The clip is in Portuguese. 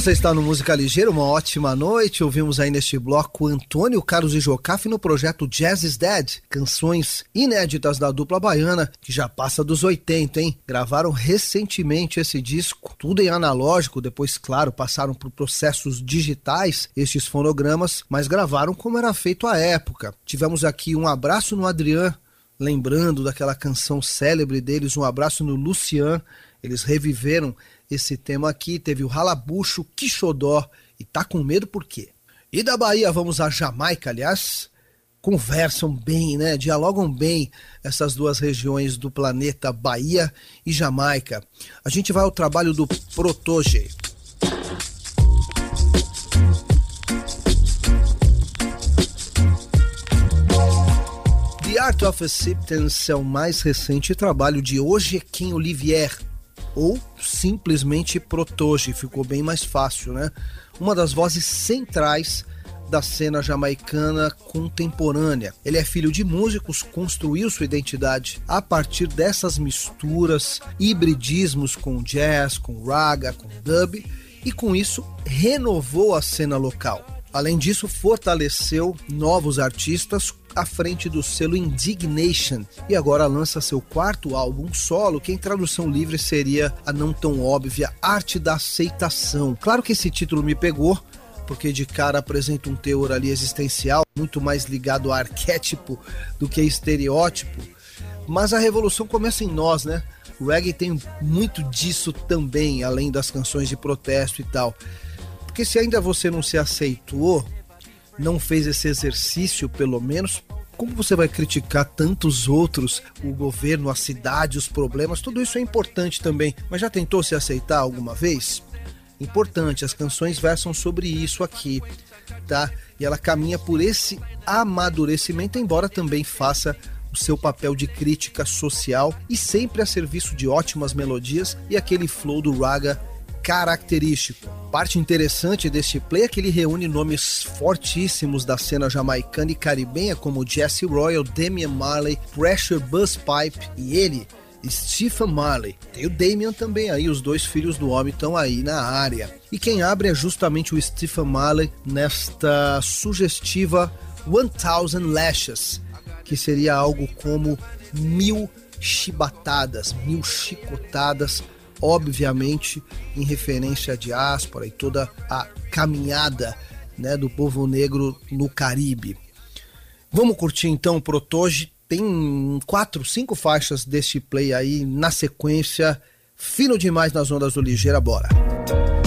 Você está no Música Ligeira, uma ótima noite. Ouvimos aí neste bloco Antônio Carlos e Jocafe no projeto Jazz is Dead. Canções inéditas da dupla baiana, que já passa dos 80, hein? Gravaram recentemente esse disco, tudo em analógico, depois, claro, passaram por processos digitais, estes fonogramas, mas gravaram como era feito à época. Tivemos aqui Um Abraço no Adrian, lembrando daquela canção célebre deles, Um Abraço no Lucian. Eles reviveram esse tema aqui. Teve o Ralabucho, Quixodó e Tá Com Medo Por Quê? E da Bahia vamos à Jamaica, aliás, conversam bem, né? Dialogam bem essas duas regiões do planeta, Bahia e Jamaica. A gente vai ao trabalho do Protoje. The Art of Acceptance é o mais recente trabalho de Ojequim Olivier, ou simplesmente Protoje, ficou bem mais fácil, né? Uma das vozes centrais da cena jamaicana contemporânea. Ele é filho de músicos, construiu sua identidade a partir dessas misturas, hibridismos com jazz, com raga, com dub, e com isso renovou a cena local. Além disso, fortaleceu novos artistas à frente do selo Indignation e agora lança seu quarto álbum solo, que em tradução livre seria a não tão óbvia Arte da Aceitação. Claro que esse título me pegou, porque de cara apresenta um teor ali existencial, muito mais ligado a arquétipo do que a estereótipo, mas a revolução começa em nós, né? O reggae tem muito disso também, além das canções de protesto e tal. Porque se ainda você não se aceitou, não fez esse exercício pelo menos, como você vai criticar tantos outros, o governo, a cidade, os problemas? Tudo isso é importante também, mas já tentou se aceitar alguma vez? Importante, as canções versam sobre isso aqui, tá? E ela caminha por esse amadurecimento, embora também faça o seu papel de crítica social e sempre a serviço de ótimas melodias e aquele flow do raga característico. Parte interessante deste play é que ele reúne nomes fortíssimos da cena jamaicana e caribenha como Jesse Royal, Damian Marley, Pressure Busspipe e ele, Stephen Marley. Tem o Damian também aí, os dois filhos do homem estão aí na área. E quem abre é justamente o Stephen Marley nesta sugestiva 1000 Lashes, que seria algo como 1000 chibatadas, 1000 chicotadas, obviamente em referência à diáspora e toda a caminhada, né, do povo negro no Caribe. Vamos curtir então o Protoje. Tem 4, 5 faixas deste play aí na sequência. Fino demais nas ondas do Ligeira, bora!